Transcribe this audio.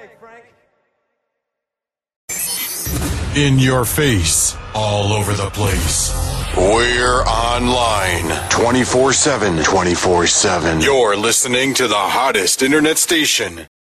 In your face, all over the place. We're online 24/7. 24/7. You're listening to the hottest internet station.